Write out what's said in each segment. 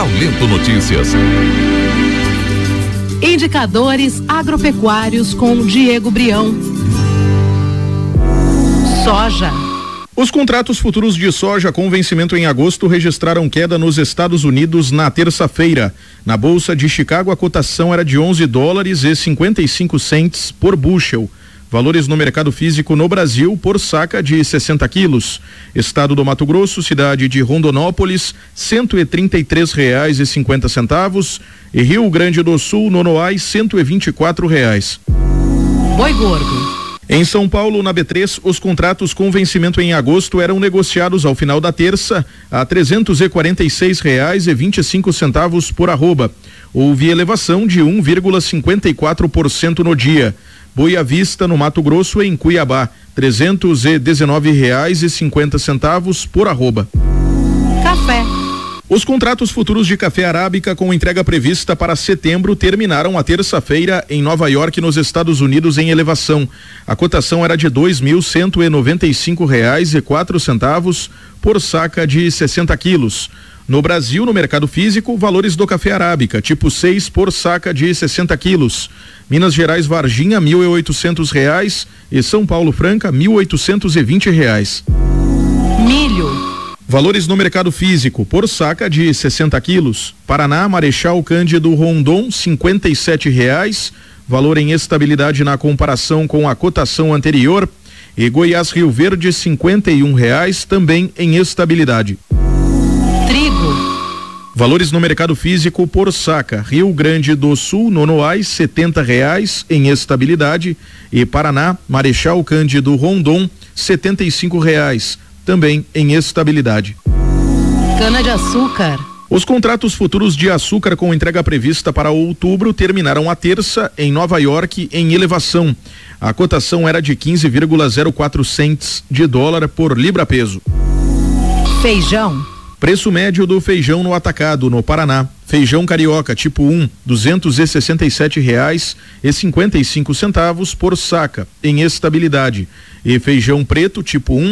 Aulento Notícias. Indicadores agropecuários com Diego Brião. Soja. Os contratos futuros de soja com vencimento em agosto registraram queda nos Estados Unidos na terça-feira. Na Bolsa de Chicago, a cotação era de $11,55 por bushel. Valores no mercado físico no Brasil por saca de 60 quilos. Estado do Mato Grosso, cidade de Rondonópolis, R$133,50. E Rio Grande do Sul, Nonoai, R$124. Boi gordo. Em São Paulo, na B3, os contratos com vencimento em agosto eram negociados ao final da terça a R$346,25 por arroba. Houve elevação de 1,54% no dia. Boi à vista no Mato Grosso, em Cuiabá, R$319,50 por arroba. Café. Os contratos futuros de café arábica com entrega prevista para setembro terminaram a terça-feira em Nova York, nos Estados Unidos, em elevação. A cotação era de R$2.195,04 por saca de 60 quilos. No Brasil, no mercado físico, valores do café arábica, tipo 6 por saca de 60 quilos. Minas Gerais Varginha, R$1.800 e São Paulo Franca, R$1.820. Milho. Valores no mercado físico, por saca de 60 quilos. Paraná, Marechal Cândido Rondon, R$57. Valor em estabilidade na comparação com a cotação anterior. E Goiás Rio Verde, R$51, também em estabilidade. Trigo. Valores no mercado físico por saca. Rio Grande do Sul, Nonoai, R$70 em estabilidade. E Paraná, Marechal Cândido Rondon, R$75, também em estabilidade. Cana-de-açúcar. Os contratos futuros de açúcar com entrega prevista para outubro terminaram a terça em Nova York em elevação. A cotação era de 15,04 cents de dólar por libra-peso. Feijão. Preço médio do feijão no atacado no Paraná. Feijão carioca tipo 1, R$267,55 por saca, em estabilidade. E feijão preto tipo 1,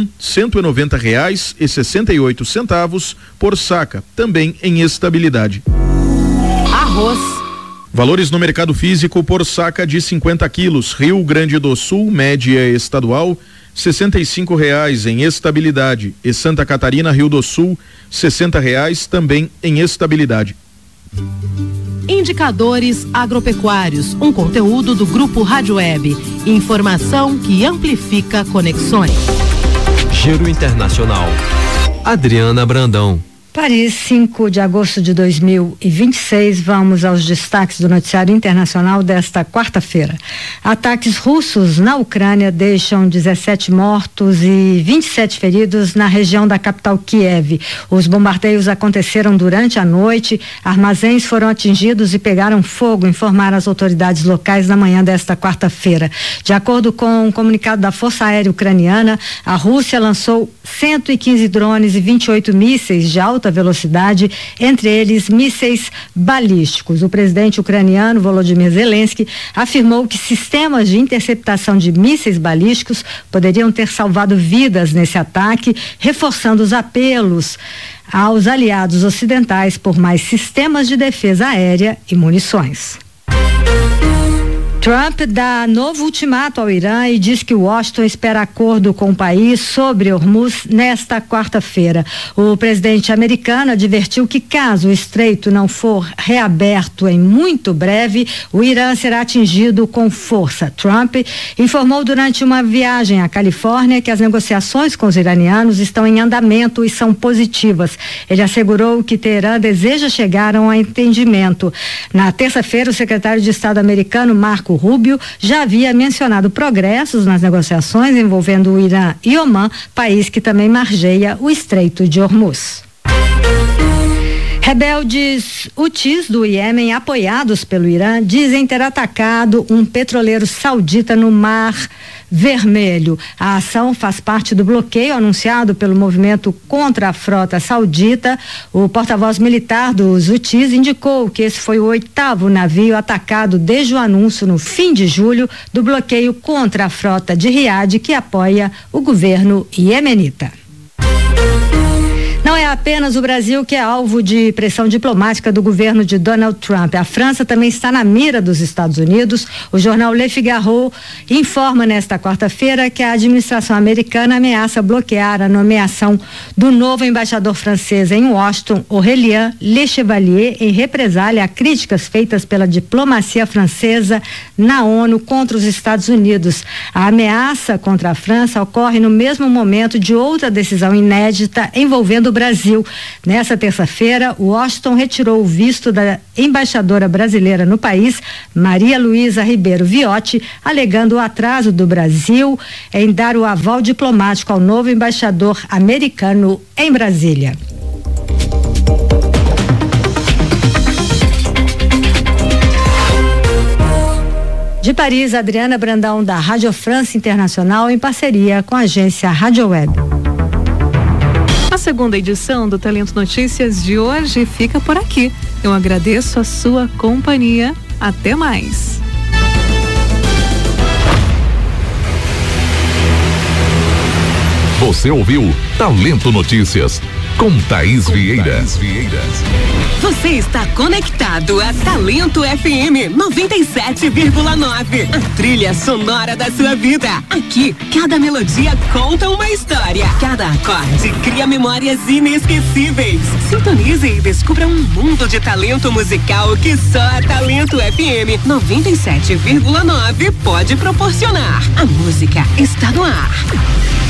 R$190,68 por saca, também em estabilidade. Arroz. Valores no mercado físico por saca de 50 quilos. Rio Grande do Sul, média estadual, R$65 em estabilidade. E Santa Catarina, Rio do Sul, R$60 também em estabilidade. Indicadores agropecuários, um conteúdo do Grupo Rádio Web. Informação que amplifica conexões. Giro Internacional. Adriana Brandão. Paris, 5 de agosto de 2026, vamos aos destaques do noticiário internacional desta quarta-feira. Ataques russos na Ucrânia deixam 17 mortos e 27 feridos na região da capital Kiev. Os bombardeios aconteceram durante a noite, armazéns foram atingidos e pegaram fogo, informaram as autoridades locais na manhã desta quarta-feira. De acordo com um comunicado da Força Aérea Ucraniana, a Rússia lançou 115 drones e 28 mísseis de alta velocidade, entre eles mísseis balísticos. O presidente ucraniano Volodymyr Zelensky afirmou que sistemas de interceptação de mísseis balísticos poderiam ter salvado vidas nesse ataque, reforçando os apelos aos aliados ocidentais por mais sistemas de defesa aérea e munições. Trump dá novo ultimato ao Irã e diz que Washington espera acordo com o país sobre Hormuz nesta quarta-feira. O presidente americano advertiu que caso o estreito não for reaberto em muito breve, o Irã será atingido com força. Trump informou durante uma viagem à Califórnia que as negociações com os iranianos estão em andamento e são positivas. Ele assegurou que Teherã deseja chegar a um entendimento. Na terça-feira, o secretário de Estado americano, Marco Rubio, já havia mencionado progressos nas negociações envolvendo o Irã e Omã, país que também margeia o Estreito de Hormuz. Rebeldes Houthis do Iêmen, apoiados pelo Irã, dizem ter atacado um petroleiro saudita no Mar Vermelho. A ação faz parte do bloqueio anunciado pelo movimento contra a frota saudita. O porta-voz militar dos Houthis indicou que esse foi o 8º navio atacado desde o anúncio no fim de julho do bloqueio contra a frota de Riad, que apoia o governo iemenita. Não é a apenas o Brasil que é alvo de pressão diplomática do governo de Donald Trump. A França também está na mira dos Estados Unidos. O jornal Le Figaro informa nesta quarta-feira que a administração americana ameaça bloquear a nomeação do novo embaixador francês em Washington, Aurélien Le Chevalier, em represália a críticas feitas pela diplomacia francesa na ONU contra os Estados Unidos. A ameaça contra a França ocorre no mesmo momento de outra decisão inédita envolvendo o Brasil. Nessa terça-feira, Washington retirou o visto da embaixadora brasileira no país, Maria Luísa Ribeiro Viotti, alegando o atraso do Brasil em dar o aval diplomático ao novo embaixador americano em Brasília. De Paris, Adriana Brandão, da Rádio France Internacional, em parceria com a agência Rádio Web. A segunda edição do Talento Notícias de hoje fica por aqui. Eu agradeço a sua companhia. Até mais. Você ouviu Talento Notícias com Thaís Vieira. Você está conectado a Talento FM 97,9. A trilha sonora da sua vida. Aqui, cada melodia conta uma história. Cada acorde cria memórias inesquecíveis. Sintonize e descubra um mundo de talento musical que só a Talento FM 97,9 pode proporcionar. A música está no ar.